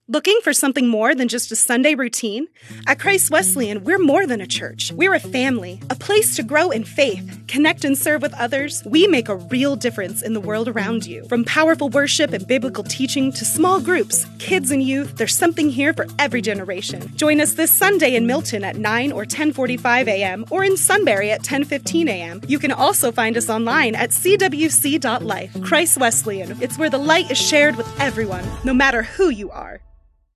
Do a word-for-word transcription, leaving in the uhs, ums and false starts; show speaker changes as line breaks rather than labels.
Looking for something more than just a Sunday routine? At Christ Wesleyan, we're more than a church. We're a family, a place to grow in faith, connect and serve with others. We make a real difference in the world around you. From powerful worship and biblical teaching to small groups, kids and youth, there's something here for every generation. Join us this Sunday in Milton at nine or ten forty-five a.m. or in Sunbury at ten fifteen a.m. You can also find us online at c w c dot life. Christ Wesleyan, it's where the light is shared with everyone, no matter who you are.